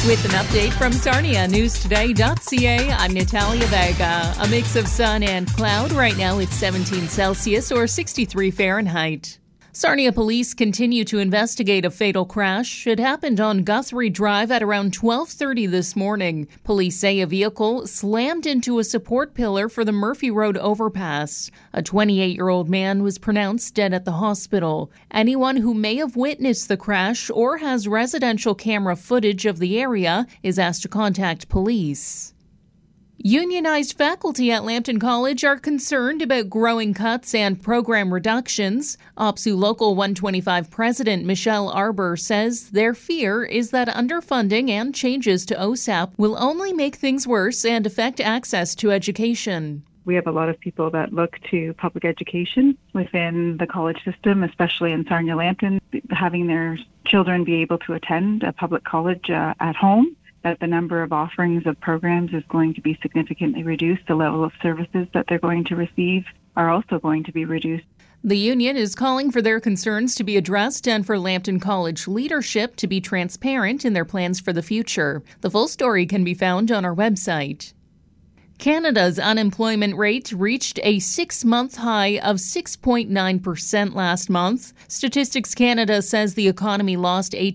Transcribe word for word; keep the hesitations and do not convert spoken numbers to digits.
With an update from Sarnia News Today dot C A, I'm Natalia Vega. A mix of sun and cloud. Right now it's seventeen Celsius or sixty-three Fahrenheit. Sarnia police continue to investigate a fatal crash. It happened on Guthrie Drive at around twelve thirty this morning. Police say a vehicle slammed into a support pillar for the Murphy Road overpass. A twenty-eight-year-old man was pronounced dead at the hospital. Anyone who may have witnessed the crash or has residential camera footage of the area is asked to contact police. Unionized faculty at Lambton College are concerned about growing cuts and program reductions. O P S U Local one twenty-five President Michelle Arbour says their fear is that underfunding and changes to O S A P will only make things worse and affect access to education. We have a lot of people that look to public education within the college system, especially in Sarnia-Lambton, having their children be able to attend a public college uh, at home. That the number of offerings of programs is going to be significantly reduced. The level of services that they're going to receive are also going to be reduced. The union is calling for their concerns to be addressed and for Lambton College leadership to be transparent in their plans for the future. The full story can be found on our website. Canada's unemployment rate reached a six-month high of six point nine percent last month. Statistics Canada says the economy lost eight